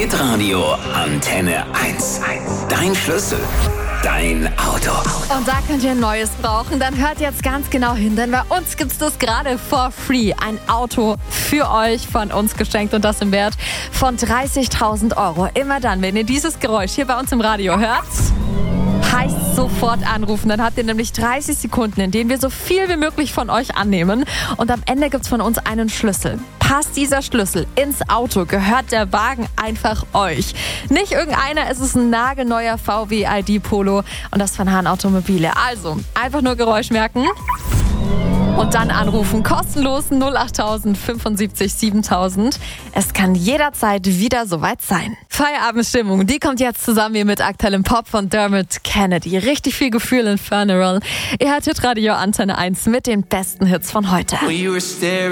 Hitradio Antenne 1. Dein Schlüssel, dein Auto. Und da könnt ihr ein neues brauchen, dann hört jetzt ganz genau hin, denn bei uns gibt's das gerade for free. Ein Auto für euch von uns geschenkt und das im Wert von 30.000 Euro. Immer dann, wenn ihr dieses Geräusch hier bei uns im Radio hört, heißt sofort anrufen. Dann habt ihr nämlich 30 Sekunden, in denen wir so viel wie möglich von euch annehmen. Und am Ende gibt's von uns einen Schlüssel. Passt dieser Schlüssel ins Auto, gehört der Wagen einfach euch. Nicht irgendeiner, es ist ein nagelneuer VW ID Polo und das von Hahn Automobile. Also, einfach nur Geräusch merken und dann anrufen. Kostenlos 08000 75 7000. Es kann jederzeit wieder soweit sein. Feierabendstimmung, die kommt jetzt zusammen hier mit aktuellem Pop von Dermot Kennedy. Richtig viel Gefühl in Funeral. Ihr hört Hitradio Antenne 1 mit den besten Hits von heute.